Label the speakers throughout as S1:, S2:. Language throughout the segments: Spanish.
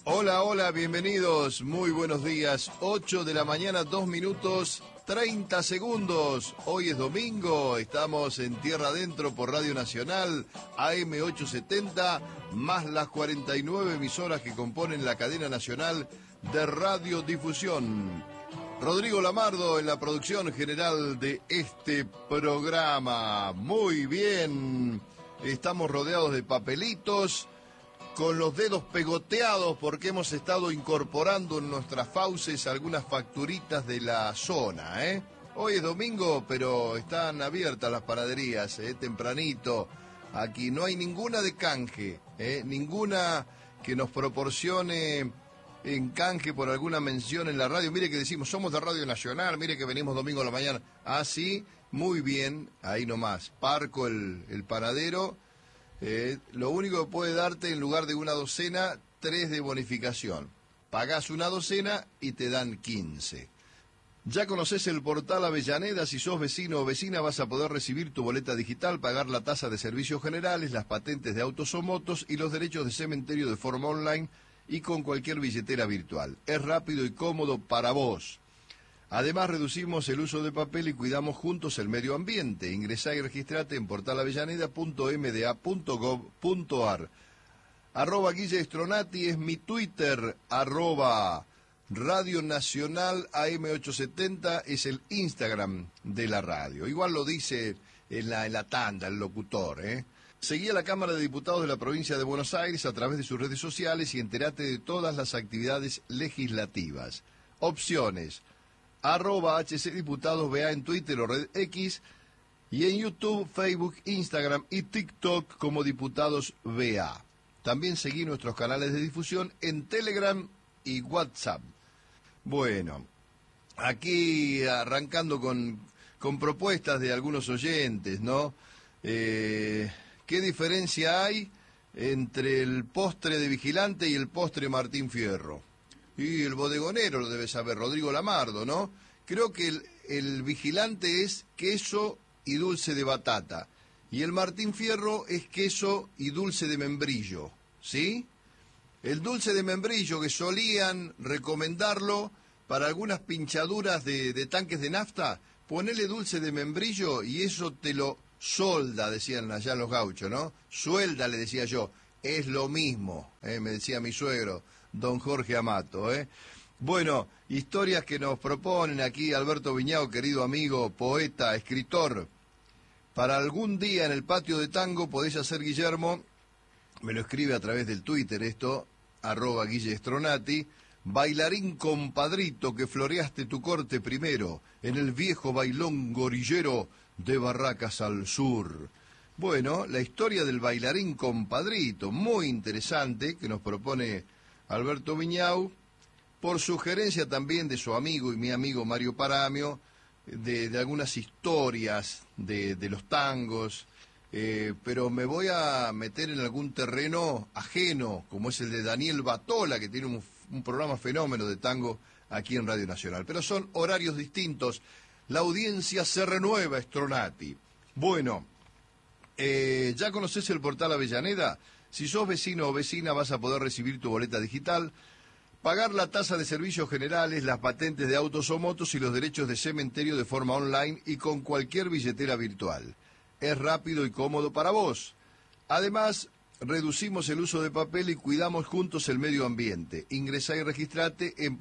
S1: Hola, hola, bienvenidos, muy buenos días. 8 de la mañana, 2 minutos, 30 segundos. Hoy es domingo, estamos en Tierra Adentro por Radio Nacional, AM870, más las 49 emisoras que componen la cadena nacional de radiodifusión. Rodrigo Lamardo en la producción general de este programa. Muy bien, estamos rodeados de papelitos, con los dedos pegoteados porque hemos estado incorporando en nuestras fauces algunas facturitas de la zona, Hoy es domingo, pero están abiertas las panaderías, tempranito. Aquí no hay ninguna de canje, ninguna que nos proporcione en canje por alguna mención en la radio. Mire que decimos, somos de Radio Nacional, mire que venimos domingo a la mañana. Ah, sí, muy bien, ahí nomás. Parco el panadero. Lo único que puede darte en lugar de una docena, 3 de bonificación. Pagás una docena y te dan 15. Ya conocés el portal Avellaneda. Si sos vecino o vecina vas a poder recibir tu boleta digital, pagar la tasa de servicios generales, las patentes de autos o motos y los derechos de cementerio de forma online y con cualquier billetera virtual. Es rápido y cómodo para vos. Además, reducimos el uso de papel y cuidamos juntos el medio ambiente. Ingresá y registrate en portalavellaneda.mda.gov.ar. @Guille Stronati es mi Twitter. Radio Nacional AM870 es el Instagram de la radio. Igual lo dice en la tanda el locutor, Seguí a la Cámara de Diputados de la provincia de Buenos Aires a través de sus redes sociales y entérate de todas las actividades legislativas. Opciones: @HCDiputadosBA en Twitter o Red X, y en YouTube, Facebook, Instagram y TikTok como Diputados BA. También seguí nuestros canales de difusión en Telegram y WhatsApp. Bueno, aquí arrancando con propuestas de algunos oyentes, ¿no? ¿Qué diferencia hay entre el postre de Vigilante y el postre Martín Fierro? Y el bodegonero lo debe saber, Rodrigo Lamardo, ¿no? Creo que el Vigilante es queso y dulce de batata. Y el Martín Fierro es queso y dulce de membrillo, ¿sí? El dulce de membrillo que solían recomendarlo para algunas pinchaduras de tanques de nafta, ponele dulce de membrillo y eso te lo solda, decían allá los gauchos, ¿no? Suelda, le decía yo, es lo mismo, me decía mi suegro, don Jorge Amato, Bueno, historias que nos proponen aquí Alberto Viñao, querido amigo, poeta, escritor. Para algún día en el patio de tango podés hacer, Guillermo, me lo escribe a través del Twitter esto, @Guille Stronati, bailarín compadrito que floreaste tu corte primero, en el viejo bailón gorillero de Barracas al Sur. Bueno, la historia del bailarín compadrito, muy interesante, que nos propone Alberto Viñau, por sugerencia también de su amigo y mi amigo Mario Paramio, de algunas historias de los tangos, pero me voy a meter en algún terreno ajeno, como es el de Daniel Batola, que tiene un programa fenómeno de tango aquí en Radio Nacional. Pero son horarios distintos, la audiencia se renueva, Stronati. Bueno, ¿ya conocés el portal Avellaneda? Si sos vecino o vecina vas a poder recibir tu boleta digital, pagar la tasa de servicios generales, las patentes de autos o motos y los derechos de cementerio de forma online y con cualquier billetera virtual. Es rápido y cómodo para vos. Además, reducimos el uso de papel y cuidamos juntos el medio ambiente. Ingresá y registrate en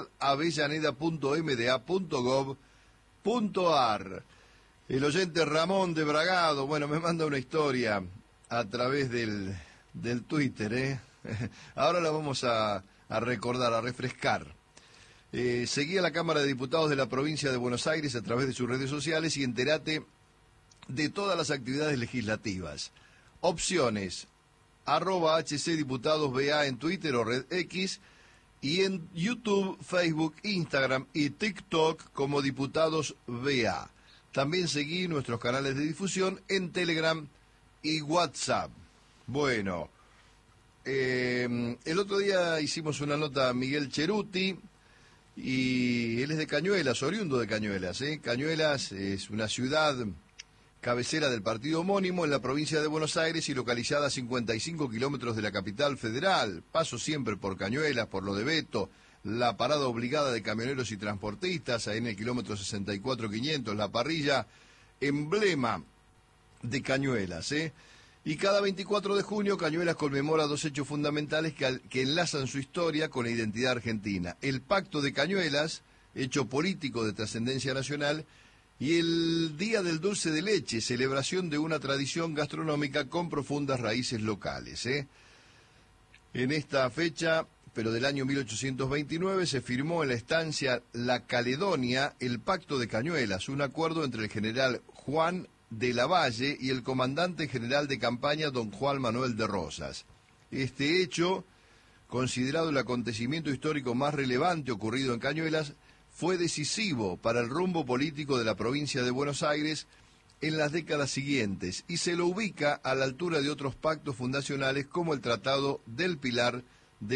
S1: portalavellaneda.mda.gov.ar. El oyente Ramón de Bragado, bueno, me manda una historia a través del Twitter, Ahora la vamos a recordar, a refrescar. Seguí a la Cámara de Diputados de la provincia de Buenos Aires a través de sus redes sociales y entérate de todas las actividades legislativas. Opciones: @HCDiputadosBA en Twitter o Red X, y en YouTube, Facebook, Instagram y TikTok como Diputados BA. También seguí nuestros canales de difusión en Telegram y WhatsApp. Bueno, el otro día hicimos una nota a Miguel Cheruti, y él es de Cañuelas, oriundo de Cañuelas, Cañuelas es una ciudad cabecera del partido homónimo en la provincia de Buenos Aires y localizada a 55 kilómetros de la capital federal. Paso siempre por Cañuelas, por lo de Beto, la parada obligada de camioneros y transportistas, ahí en el kilómetro 64.500, la parrilla, emblema de Cañuelas, Y cada 24 de junio Cañuelas conmemora dos hechos fundamentales que enlazan su historia con la identidad argentina. El Pacto de Cañuelas, hecho político de trascendencia nacional, y el Día del Dulce de Leche, celebración de una tradición gastronómica con profundas raíces locales. En esta fecha, pero del año 1829, se firmó en la estancia La Caledonia el Pacto de Cañuelas, un acuerdo entre el general Juan de Lavalle y el comandante general de campaña don Juan Manuel de Rosas. Este hecho, considerado el acontecimiento histórico más relevante ocurrido en Cañuelas, fue decisivo para el rumbo político de la provincia de Buenos Aires en las décadas siguientes y se lo ubica a la altura de otros pactos fundacionales como el Tratado del Pilar de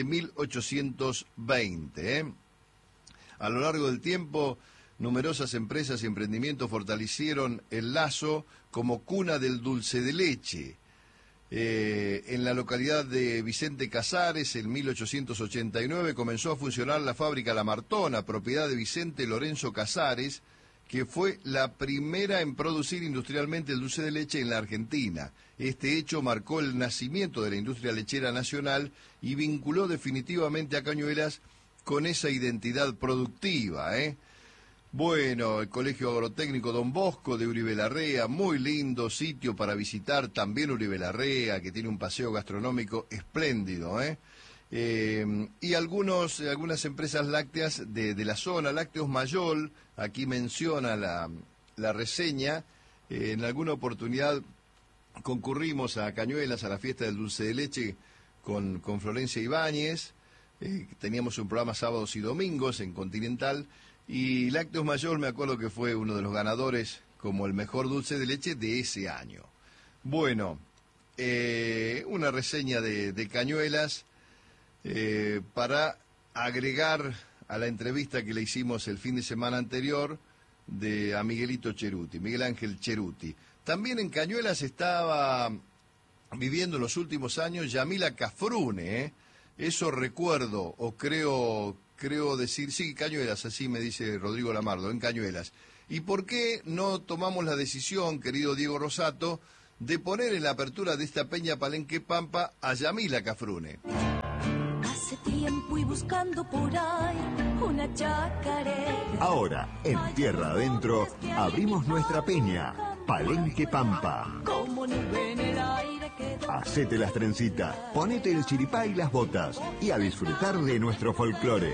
S1: 1820. A lo largo del tiempo, numerosas empresas y emprendimientos fortalecieron el lazo como cuna del dulce de leche. En la localidad de Vicente Casares, en 1889, comenzó a funcionar la fábrica La Martona, propiedad de Vicente Lorenzo Casares, que fue la primera en producir industrialmente el dulce de leche en la Argentina. Este hecho marcó el nacimiento de la industria lechera nacional y vinculó definitivamente a Cañuelas con esa identidad productiva, Bueno, el Colegio Agrotécnico Don Bosco de Uribe Larrea, muy lindo sitio para visitar, también Uribe Larrea, que tiene un paseo gastronómico espléndido, y algunas empresas lácteas de la zona, Lácteos Mayol, aquí menciona la reseña, en alguna oportunidad concurrimos a Cañuelas, a la fiesta del dulce de leche, con Florencia Ibáñez, teníamos un programa sábados y domingos en Continental, y Lácteos Mayol me acuerdo que fue uno de los ganadores como el mejor dulce de leche de ese año. Bueno, una reseña de Cañuelas para agregar a la entrevista que le hicimos el fin de semana anterior a Miguelito Cheruti, Miguel Ángel Cheruti. También en Cañuelas estaba viviendo en los últimos años Yamila Cafrune, Eso recuerdo, o creo decir, sí, Cañuelas, así me dice Rodrigo Lamardo, en Cañuelas. ¿Y por qué no tomamos la decisión, querido Diego Rosato, de poner en la apertura de esta Peña Palenque Pampa a Yamila Cafrune?
S2: Hace tiempo y buscando por ahí una chacarera.
S3: Ahora, en Tierra Adentro, abrimos nuestra peña, Palenque Pampa.
S2: Como nube en el aire quedó.
S3: Hacete las trencitas, ponete el chiripá y las botas y a disfrutar de nuestro folclore.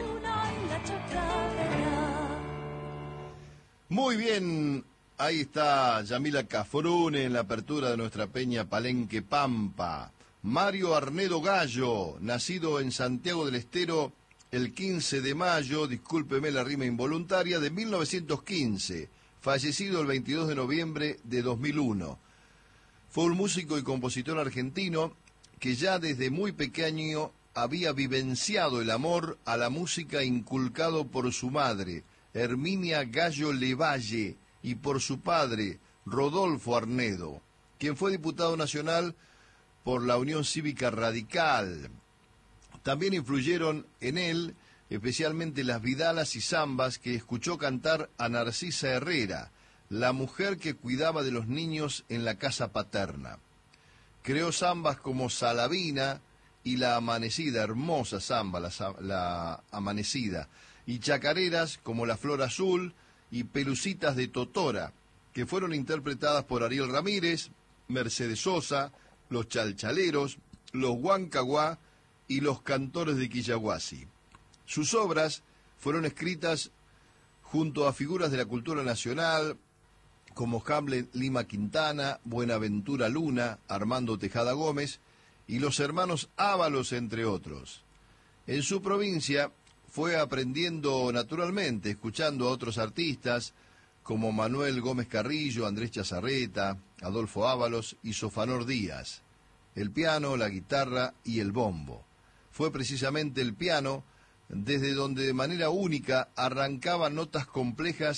S1: Muy bien, ahí está Yamila Cafrune en la apertura de nuestra peña Palenque Pampa. Mario Arnedo Gallo, nacido en Santiago del Estero el 15 de mayo, discúlpeme la rima involuntaria, de 1915, fallecido el 22 de noviembre de 2001. Fue un músico y compositor argentino que ya desde muy pequeño había vivenciado el amor a la música inculcado por su madre, Herminia Gallo Levalle, y por su padre, Rodolfo Arnedo, quien fue diputado nacional por la Unión Cívica Radical. También influyeron en él especialmente las vidalas y zambas que escuchó cantar a Narcisa Herrera, la mujer que cuidaba de los niños en la casa paterna. Creó zambas como Salavina y La Amanecida, hermosa zamba, la Amanecida, y chacareras como La Flor Azul y Pelucitas de Totora, que fueron interpretadas por Ariel Ramírez, Mercedes Sosa, los Chalchaleros, los Huancaguá y los Cantores de Quillahuasi. Sus obras fueron escritas junto a figuras de la cultura nacional como Hamlet Lima Quintana, Buenaventura Luna, Armando Tejada Gómez y los hermanos Ábalos, entre otros. En su provincia fue aprendiendo naturalmente, escuchando a otros artistas como Manuel Gómez Carrillo, Andrés Chazarreta, Adolfo Ábalos y Sofanor Díaz. El piano, la guitarra y el bombo. Fue precisamente el piano desde donde de manera única arrancaba notas complejas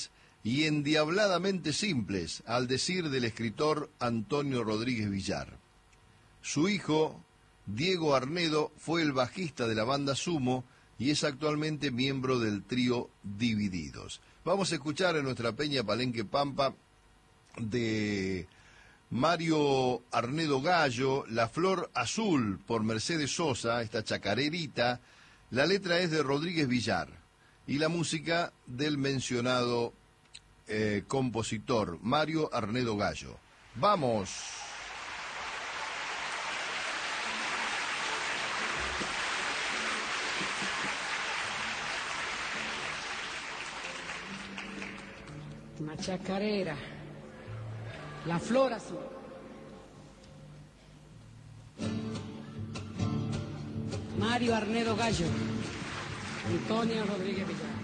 S1: y endiabladamente simples, al decir del escritor Antonio Rodríguez Villar. Su hijo, Diego Arnedo, fue el bajista de la banda Sumo y es actualmente miembro del trío Divididos. Vamos a escuchar en nuestra Peña Palenque Pampa de Mario Arnedo Gallo, La Flor Azul, por Mercedes Sosa, esta chacarerita. La letra es de Rodríguez Villar y la música del mencionado compositor Mario Arnedo Gallo. ¡Vamos!
S4: Una chacarera, La Flor Azul. Mario Arnedo Gallo, Antonio Rodríguez Villar.